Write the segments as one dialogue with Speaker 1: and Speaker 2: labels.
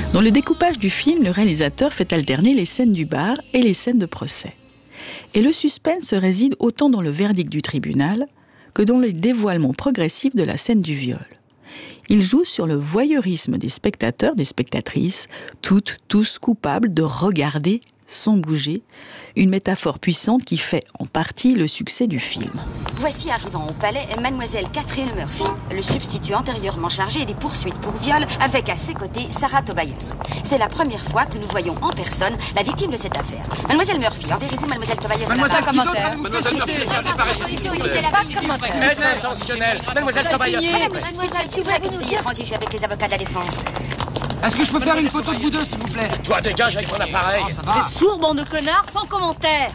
Speaker 1: Dans le découpage du film, le réalisateur fait alterner les scènes du bar et les scènes de procès. Et le suspense réside autant dans le verdict du tribunal que dans les dévoilements progressifs de la scène du viol. Il joue sur le voyeurisme des spectateurs, des spectatrices, tous coupables de regarder sans bouger, une métaphore puissante qui fait en partie le succès du film.
Speaker 2: Voici arrivant au palais Mademoiselle Catherine Murphy, le substitut antérieurement chargé des poursuites pour viol, avec à ses côtés Sarah Tobias. C'est la première fois que nous voyons en personne la victime de cette affaire. Mademoiselle Murphy, enverrez-vous Mademoiselle Tobias?
Speaker 3: Mademoiselle,
Speaker 2: commentaire.
Speaker 3: Mademoiselle Murphy, est-ce intentionnel? Mademoiselle Tobias, s'il vous plaît.
Speaker 2: C'est vrai que vous ayez transigé avec les avocats de la défense.
Speaker 4: Est-ce que je peux faire une photo de vous deux, s'il vous plaît?
Speaker 3: Toi, dégage avec ton appareil.
Speaker 4: Vous êtes
Speaker 5: sourd, bande de connards, sans commentaire.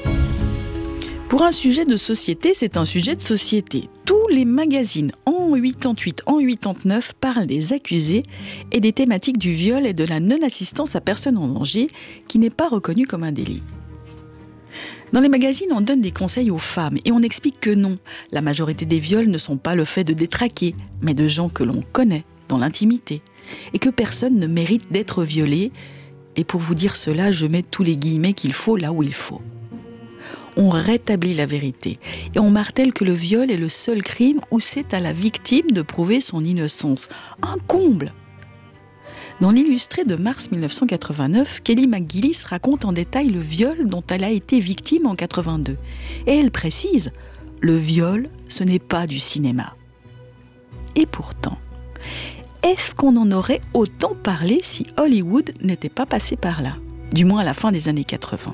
Speaker 1: Pour un sujet de société, c'est un sujet de société. Tous les magazines en 88, en 89 parlent des accusés et des thématiques du viol et de la non-assistance à personne en danger qui n'est pas reconnue comme un délit. Dans les magazines, on donne des conseils aux femmes et on explique que non, la majorité des viols ne sont pas le fait de détraqués, mais de gens que l'on connaît dans l'intimité et que personne ne mérite d'être violé. Et pour vous dire cela, je mets tous les guillemets qu'il faut là où il faut. On rétablit la vérité et on martèle que le viol est le seul crime où c'est à la victime de prouver son innocence. Un comble! Dans l'illustré de mars 1989, Kelly McGillis raconte en détail le viol dont elle a été victime en 82. Et elle précise, le viol, ce n'est pas du cinéma. Et pourtant, est-ce qu'on en aurait autant parlé si Hollywood n'était pas passé par là? Du moins à la fin des années 80.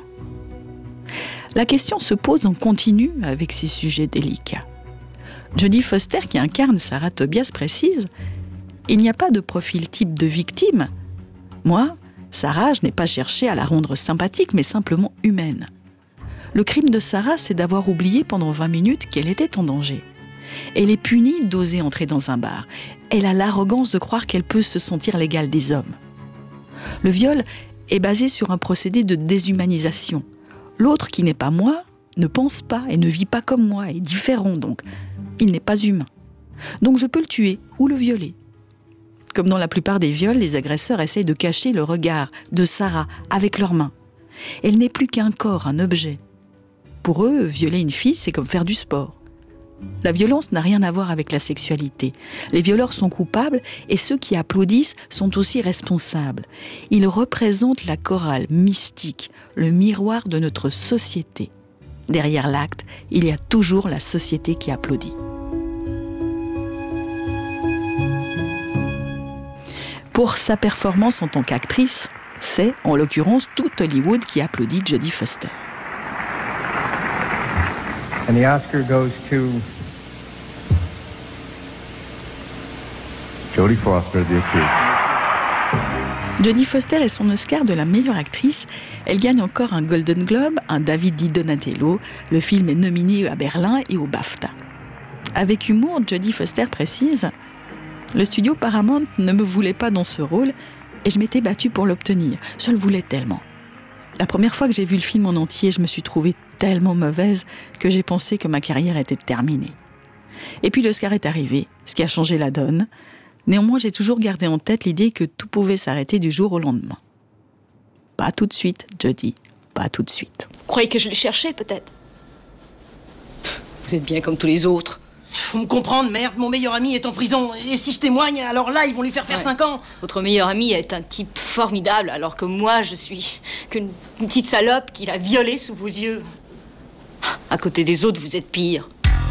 Speaker 1: La question se pose en continu avec ces sujets délicats. Jodie Foster, qui incarne Sarah Tobias, précise « Il n'y a pas de profil type de victime. Moi, Sarah, je n'ai pas cherché à la rendre sympathique, mais simplement humaine. Le crime de Sarah, c'est d'avoir oublié pendant 20 minutes qu'elle était en danger. Elle est punie d'oser entrer dans un bar. Elle a l'arrogance de croire qu'elle peut se sentir l'égale des hommes. Le viol est basé sur un procédé de déshumanisation. L'autre qui n'est pas moi ne pense pas et ne vit pas comme moi, est différent donc. Il n'est pas humain. Donc je peux le tuer ou le violer. Comme dans la plupart des viols, les agresseurs essayent de cacher le regard de Sarah avec leurs mains. Elle n'est plus qu'un corps, un objet. Pour eux, violer une fille, c'est comme faire du sport. La violence n'a rien à voir avec la sexualité. Les violeurs sont coupables et ceux qui applaudissent sont aussi responsables. Ils représentent la chorale mystique, le miroir de notre société. Derrière l'acte, il y a toujours la société qui applaudit. Pour sa performance en tant qu'actrice, c'est, en l'occurrence, tout Hollywood qui applaudit Jodie Foster.
Speaker 6: And the Oscar goes to Jodie Foster, the accused.
Speaker 1: Jodie Foster est son Oscar de la meilleure actrice. Elle gagne encore un Golden Globe, un David di Donatello. Le film est nominé à Berlin et au BAFTA. Avec humour, Jodie Foster précise « Le studio Paramount ne me voulait pas dans ce rôle et je m'étais battue pour l'obtenir. Je le voulais tellement. La première fois que j'ai vu le film en entier, je me suis trouvée tellement mauvaise que j'ai pensé que ma carrière était terminée. Et puis l'Oscar est arrivé, ce qui a changé la donne. Néanmoins, j'ai toujours gardé en tête l'idée que tout pouvait s'arrêter du jour au lendemain. Pas tout de suite, Jodie, pas tout de suite.
Speaker 5: Vous croyez que je l'ai cherché, peut-être? Vous êtes bien comme tous les autres.
Speaker 4: Faut me comprendre, merde, mon meilleur ami est en prison. Et si je témoigne, alors là, ils vont lui faire 5 ans.
Speaker 5: Votre meilleur ami est un type formidable, alors que moi, je suis qu'une petite salope qui l'a violé sous vos yeux. À côté des autres, vous êtes pire.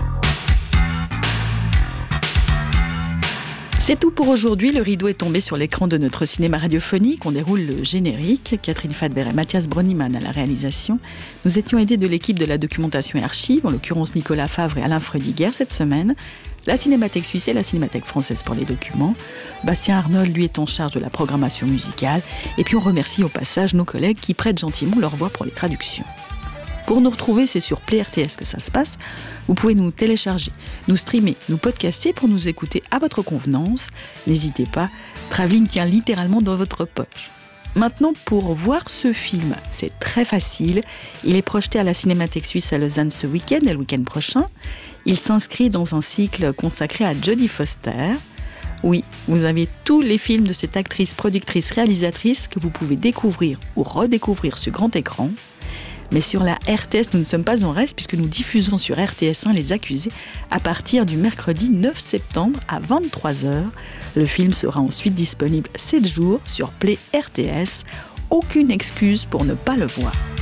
Speaker 1: C'est tout pour aujourd'hui. Le rideau est tombé sur l'écran de notre cinéma radiophonique. On déroule le générique. Catherine Fadber et Mathias Broniman à la réalisation. Nous étions aidés de l'équipe de la documentation et archives, en l'occurrence Nicolas Favre et Alain Freudiger cette semaine. La Cinémathèque suisse et la Cinémathèque française pour les documents. Bastien Arnold, lui, est en charge de la programmation musicale. Et puis on remercie au passage nos collègues qui prêtent gentiment leur voix pour les traductions. Pour nous retrouver, c'est sur Play RTS que ça se passe. Vous pouvez nous télécharger, nous streamer, nous podcaster pour nous écouter à votre convenance. N'hésitez pas, Travelling tient littéralement dans votre poche. Maintenant, pour voir ce film, c'est très facile. Il est projeté à la Cinémathèque suisse à Lausanne ce week-end et le week-end prochain. Il s'inscrit dans un cycle consacré à Jodie Foster. Oui, vous avez tous les films de cette actrice, productrice, réalisatrice que vous pouvez découvrir ou redécouvrir sur grand écran. Mais sur la RTS, nous ne sommes pas en reste puisque nous diffusons sur RTS1 Les Accusés à partir du mercredi 9 septembre à 23h. Le film sera ensuite disponible 7 jours sur Play RTS. Aucune excuse pour ne pas le voir.